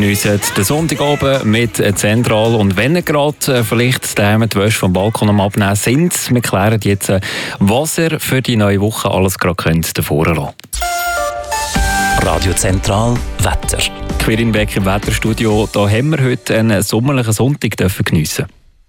geniessen den Sonntagabend mit Zentral. Und wenn ihr gerade vielleicht daheim die Wäsche vom Balkon am Abnehmen sind, wir klären jetzt, was ihr für die neue Woche alles gerade davor lassen könnt. Radio Zentral Wetter. Quirin Beck im Wetterstudio. Da haben wir heute einen sommerlichen Sonntag geniessen.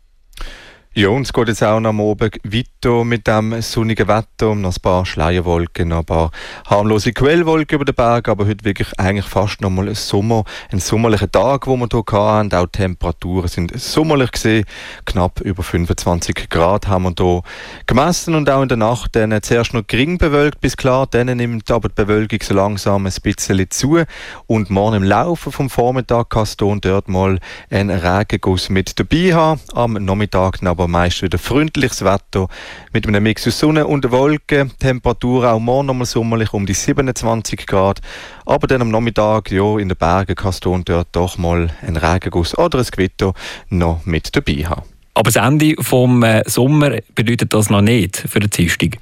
Ja, und es geht jetzt auch am Abend weiter mit dem sonnigen Wetter. Noch ein paar Schleierwolken, noch ein paar harmlose Quellwolken über den Berg, aber heute wirklich eigentlich fast nochmal ein sommerlicher Tag, den wir hier hatten. Auch die Temperaturen sind sommerlich gesehen. Knapp über 25 Grad haben wir hier gemessen und auch in der Nacht dann zuerst noch gering bewölkt, bis klar, dann nimmt aber die Bewölkung so langsam ein bisschen zu und morgen im Laufe vom Vormittag kann es dort mal einen Regenguss mit dabei haben. Am Nachmittag aber meist wieder freundliches Wetter mit einem Mix aus Sonne und Wolken. Temperatur auch morgen nochmal sommerlich um die 27 Grad. Aber dann am Nachmittag, ja, in den Bergen kann es dort doch mal ein Regenguss oder ein Gewitter noch mit dabei haben. Aber das Ende vom Sommer bedeutet das noch nicht für den Dienstag?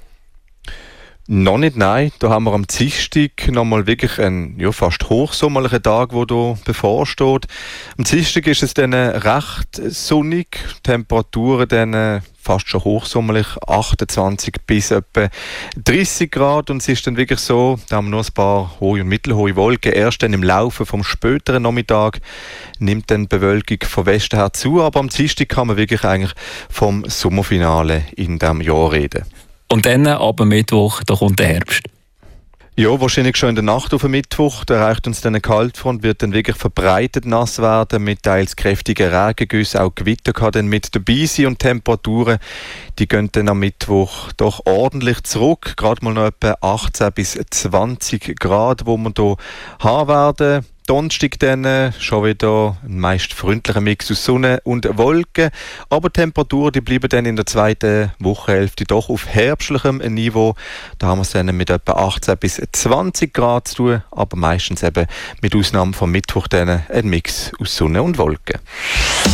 Noch nicht, nein. Da haben wir am Dienstag nochmal wirklich einen fast hochsommerlichen Tag, der hier bevorsteht. Am Dienstag ist es dann recht sonnig, Temperaturen dann fast schon hochsommerlich, 28 bis etwa 30 Grad. Und es ist dann wirklich so, da haben wir noch ein paar hohe und mittelhohe Wolken. Erst dann im Laufe vom späteren Nachmittag nimmt dann die Bewölkung von Westen her zu. Aber am Dienstag kann man wirklich eigentlich vom Sommerfinale in diesem Jahr reden. Und dann, ab Mittwoch, da kommt der Herbst. Ja, wahrscheinlich schon in der Nacht auf den Mittwoch. Da erreicht uns dann eine Kaltfront, wird dann wirklich verbreitet nass werden, mit teils kräftigen Regengüssen. Auch Gewitter kann dann mit dabei sein und Temperaturen, die gehen dann am Mittwoch doch ordentlich zurück. Gerade mal noch etwa 18 bis 20 Grad, wo wir hier haben werden. Donnerstag dann schon wieder ein meist freundlicher Mix aus Sonne und Wolken. Aber die Temperaturen die bleiben dann in der zweiten Wochenhälfte doch auf herbstlichem Niveau. Da haben wir es dann mit etwa 18 bis 20 Grad zu tun, aber meistens eben mit Ausnahme vom Mittwoch dann ein Mix aus Sonne und Wolken.